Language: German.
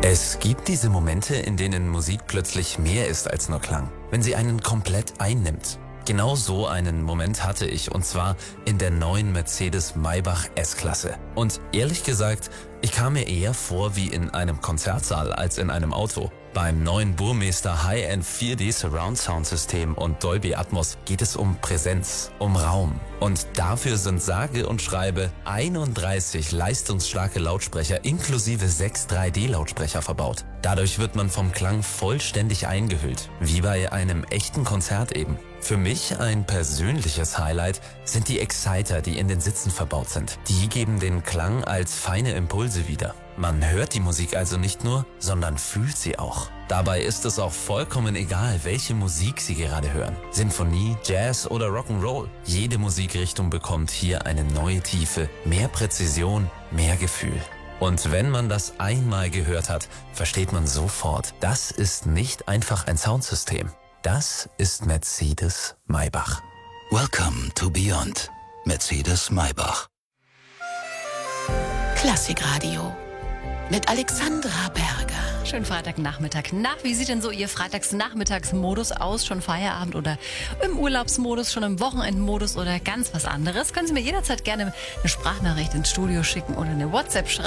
Es gibt diese Momente, in denen Musik plötzlich mehr ist als nur Klang, wenn sie einen komplett einnimmt. Genau so einen Moment hatte ich, und zwar in der neuen Mercedes Maybach S-Klasse. Und ehrlich gesagt, ich kam mir eher vor wie in einem Konzertsaal als in einem Auto. Beim neuen Burmester High-End 4D Surround Sound System und Dolby Atmos geht es um Präsenz, um Raum. Und dafür sind sage und schreibe 31 leistungsstarke Lautsprecher inklusive 6 3D-Lautsprecher verbaut. Dadurch wird man vom Klang vollständig eingehüllt, wie bei einem echten Konzert eben. Für mich ein persönliches Highlight sind die Exciter, die in den Sitzen verbaut sind. Die geben den Klang als feine Impulse wieder. Man hört die Musik also nicht nur, sondern fühlt sie auch. Dabei ist es auch vollkommen egal, welche Musik Sie gerade hören. Sinfonie, Jazz oder Rock'n'Roll. Jede Musikrichtung bekommt hier eine neue Tiefe, mehr Präzision, mehr Gefühl. Und wenn man das einmal gehört hat, versteht man sofort, das ist nicht einfach ein Soundsystem. Das ist Mercedes Maybach. Welcome to Beyond. Mercedes Maybach. Klassikradio mit Alexandra Berger. Schönen Freitagnachmittag. Na, wie sieht denn so Ihr Freitagsnachmittagsmodus aus? Schon Feierabend oder im Urlaubsmodus, schon im Wochenendmodus oder ganz was anderes? Können Sie mir jederzeit gerne eine Sprachnachricht ins Studio schicken oder eine WhatsApp schreiben.